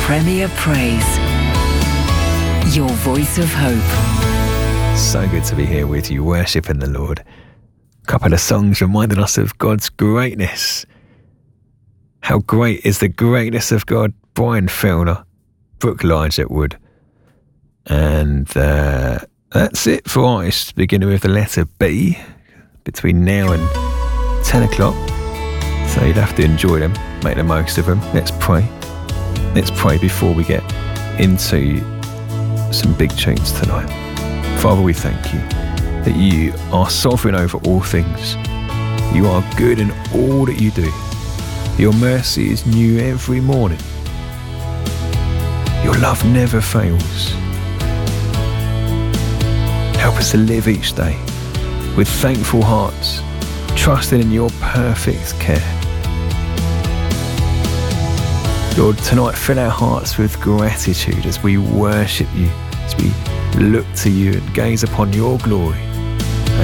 Premier Praise. Your voice of hope. So good to be here with you, worshipping the Lord. A couple of songs reminding us of God's greatness. How great is the greatness of God? Brian Fellner, Brooke Ligetwood. And that's it for artists beginning with the letter B between now and 10 o'clock. So you'd have to enjoy them, make the most of them. Let's pray. Let's pray before we get into some big tunes tonight. Father, we thank you that you are sovereign over all things. You are good in all that you do. Your mercy is new every morning. Your love never fails. Help us to live each day with thankful hearts, trusting in your perfect care. Lord, tonight fill our hearts with gratitude as we worship you, as we look to you and gaze upon your glory.